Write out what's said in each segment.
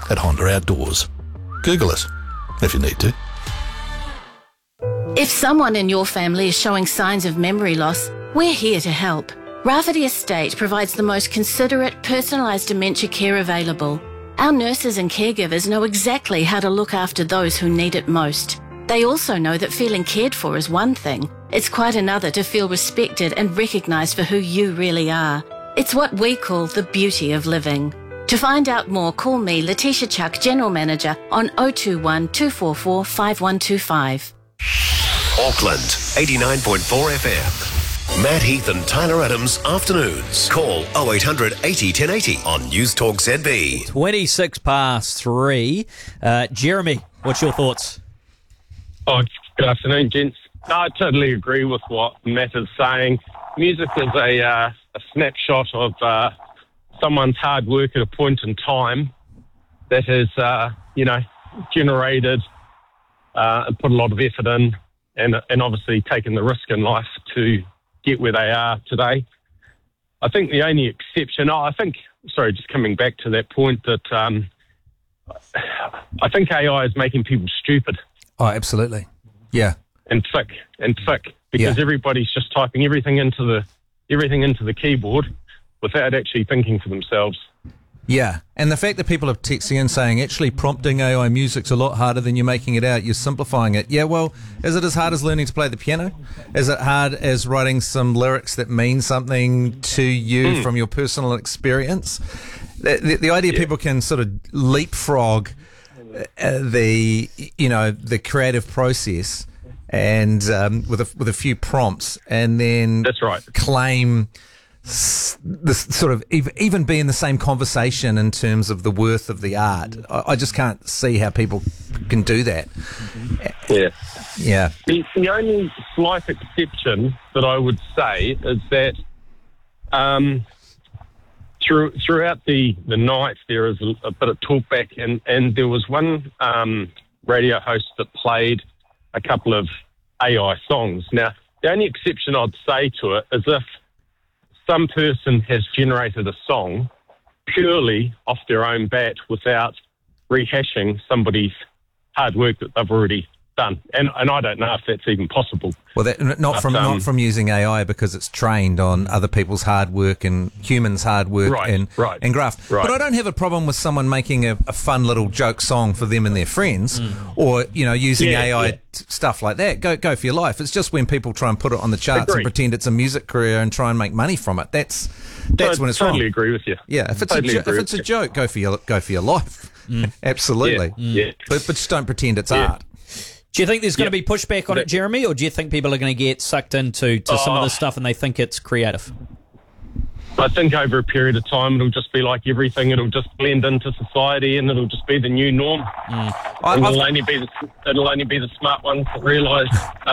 at Honda Outdoors. Google us if you need to. If someone in your family is showing signs of memory loss, we're here to help. Rafferty Estate provides the most considerate, personalised dementia care available. Our nurses and caregivers know exactly how to look after those who need it most. They also know that feeling cared for is one thing. It's quite another to feel respected and recognised for who you really are. It's what we call the beauty of living. To find out more, call me, Letitia Chuck, General Manager, on 021 244 5125. Auckland, 89.4 FM. Matt Heath and Tyler Adams, afternoons. Call 0800 80 1080 on News Talk ZB. 26 past 3. Jeremy, what's your thoughts? Oh, good afternoon, gents. No, I totally agree with what Matt is saying. Music is a snapshot of someone's hard work at a point in time that has, generated and put a lot of effort in and obviously taken the risk in life to get where they are today. I think the only exception, just coming back to that point, that I think AI is making people stupid. Oh, absolutely. Yeah. And thick, because everybody's just typing everything into the keyboard without actually thinking for themselves. Yeah, and the fact that people are texting and saying actually prompting AI music's a lot harder than you're making it out, you're simplifying it. Yeah, well, is it as hard as learning to play the piano? Is it hard as writing some lyrics that mean something to you from your personal experience? The idea people can sort of leapfrog the creative process and with a few prompts, and then that's right, claim this sort of even be in the same conversation in terms of the worth of the art. I just can't see how people can do that. Yeah. The only slight exception that I would say is that throughout the night there is a bit of talkback, and there was one radio host that played a couple of AI songs. Now, the only exception I'd say to it is if some person has generated a song purely off their own bat without rehashing somebody's hard work that they've already done. And I don't know if that's even possible. Well, not from using AI, because it's trained on other people's hard work and humans' hard work and graft. Right. But I don't have a problem with someone making a fun little joke song for them and their friends, or using AI stuff like that. Go for your life. It's just when people try and put it on the charts and pretend it's a music career and try and make money from it. That's when it's wrong. Totally agree with you. Yeah, if it's a joke, go for your life. Absolutely. Yeah. But just don't pretend it's art. Do you think there's going to be pushback on it, Jeremy, or do you think people are going to get sucked into some of this stuff and they think it's creative? I think over a period of time it'll just be like everything. It'll just blend into society and it'll just be the new norm. And it'll only be the smart ones that realise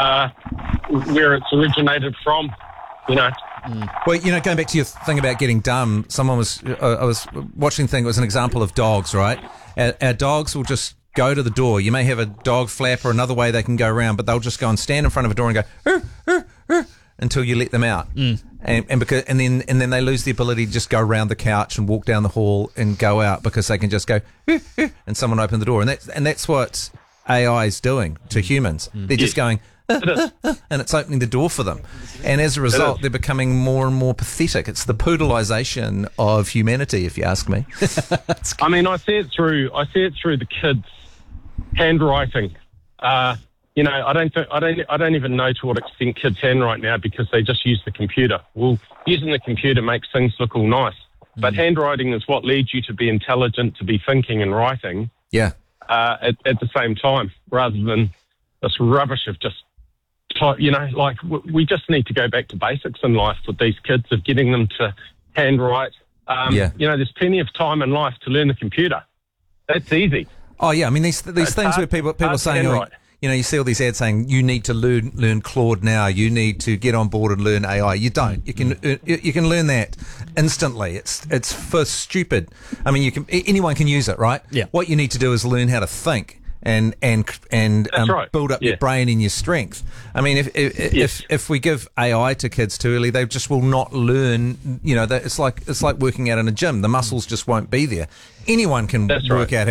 where it's originated from. Well, going back to your thing about getting dumb, I was watching thing. It was an example of dogs, right? Our dogs will just go to the door. You may have a dog flap or another way they can go around, but they'll just go and stand in front of a door and go until you let them out. And then they lose the ability to just go around the couch and walk down the hall and go out, because they can just go and someone open the door. And that's what AI is doing to humans. They're just going and it's opening the door for them. And as a result, they're becoming more and more pathetic. It's the poodleization of humanity, if you ask me. I mean, I see it through the kids' handwriting. I don't even know to what extent kids handwrite now, because they just use the computer. Well, using the computer makes things look all nice, but handwriting is what leads you to be intelligent, to be thinking and writing. Yeah. At the same time, rather than this rubbish of just type. We just need to go back to basics in life with these kids, of getting them to handwrite. There's plenty of time in life to learn the computer. That's easy. Oh yeah, I mean these things where people are saying, you see all these ads saying you need to learn Claude now. You need to get on board and learn AI. You don't. You can learn that instantly. It's for stupid. I mean, anyone can use it, right? Yeah. What you need to do is learn how to think and build up your brain and your strength. I mean, if we give AI to kids too early, they just will not learn. It's like working out in a gym. The muscles just won't be there. Anyone can work out